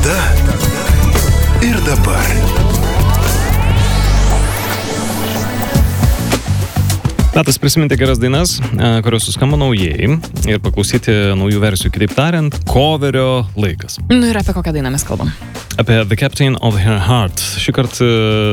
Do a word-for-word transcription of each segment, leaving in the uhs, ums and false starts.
Tada ir dabar. Metas prisiminti geras dainas, kurios suskamba naujai ir paklausyti naujų versijų. Kitaip tariant, coverio laikas. Nu ir apie kokią dainą mes kalbam? Apie The Captain of Her Heart. Šį kartą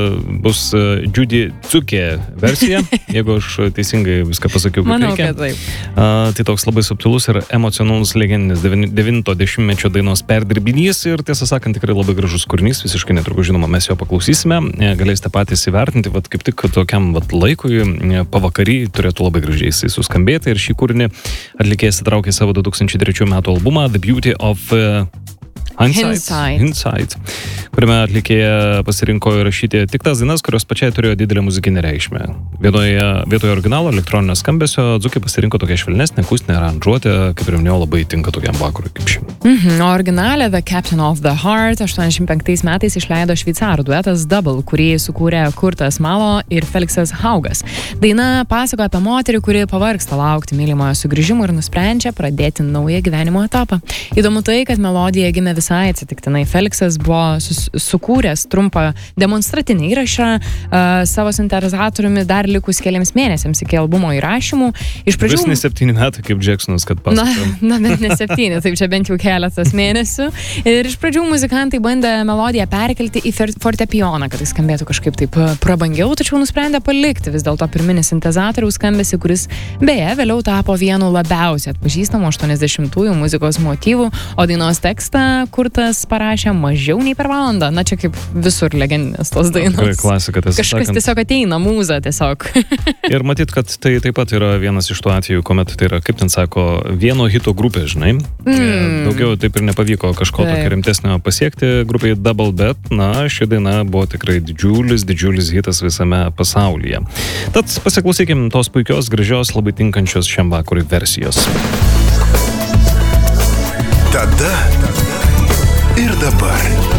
bus Judy Tsukė versija, jeigu aš teisingai viską pasakiau, kaip Manau, reikia. kad taip. Uh, tai toks labai subtilus ir emocionalus legendinis devinto dešimtmečio dainos perdirbinys ir tiesą sakant tikrai labai gražus kūrinys, visiškai netrukus žinoma, mes jo paklausysime, galėsite patys įvertinti, vat kaip tik tokiam vat laikui pavakary turėtų labai gražiai jisai suskambėti ir šį kūrinį atlikėjas įtraukė savo du tūkstančiai trečių metų albumą The Beauty of uh, Hindsight, Hindsight, kuriame atlikėja pasirinko įrašyti tik tas dainas, kurios pačiai turėjo didelę muzikinę reikšmę. Vietoje, vietoje originalo elektroninio skambesio Dzukė pasirinko tokią švelnesnę akustinę aranžuotę, kaip ir minėjau, labai tinka tokiam vakarui kaip šį. Mhm, o originalė The Captain of the Heart aštuoniasdešimt penktais metais išleido šveicarų duetas Double, kurį sukūrė Kurtas Malo ir Feliksas Haugas. Daina pasakoja apie moterį, kuri pavargsta laukti mylimojo sugrįžimo ir nusprendžia pradėti naują gyvenimo etapą. Įdomu tai, kad melodija gimė visai atsitiktinai. Feliksas buvo sus, sukūręs trumpą demonstratinį įrašą uh, savo sintetizatoriumi dar likus keliams mėnesiams iki albumo įrašymų. Iš pradžių... Vis ne septyni metai kaip Jacksonas, kad pasakoja. Na, na, bent ne septyni, taip čia bent jau keletas mėnesių. Ir iš pradžių muzikantai bandė melodiją perkelti į fortepijoną, kad tai skambėtų kažkaip taip prabangiau, tačiau nusprendė palikti vis dėlto pirminį sintezatoriaus skambesį, kuris beje vėliau tapo vienu labiausiai atpažįstamų aštuoniasdešimtųjų muzikos motyvų, o dainos tekstą Kurtas parašė mažiau nei per valandą. Na, čia kaip visur legendinės tos dainos. Klasika, tiesą Kažkas sakant. tiesiog ateina, mūza tiesiog. Ir matyt, kad tai taip pat yra vienas iš tų atvejų, kuomet tai yra, kaip ten sako, vieno hito grupė, žinai. Mm. Daugiau taip ir nepavyko kažko Taip. tokio rimtesnio pasiekti grupėje Double, bet, na, ši daina buvo tikrai didžiulis, didžiulis hitas visame pasaulyje. Tad pasiklausykim tos puikios, gražios, labai tinkančios šiam vakarui versijos. Tada ir dabar.